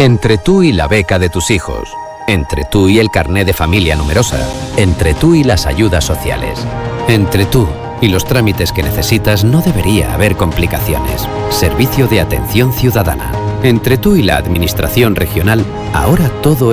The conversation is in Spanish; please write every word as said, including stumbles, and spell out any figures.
Entre tú y la beca de tus hijos. Entre tú y el carné de familia numerosa. Entre tú y las ayudas sociales. Entre tú y los trámites que necesitas no debería haber complicaciones. Servicio de Atención Ciudadana. Entre tú y la Administración Regional, ahora todo